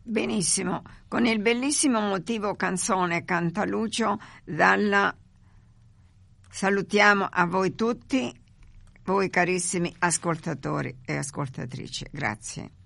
Benissimo, con il bellissimo motivo canzone Cantaluccio Dalla salutiamo a voi tutti, voi carissimi ascoltatori e ascoltatrici. Grazie.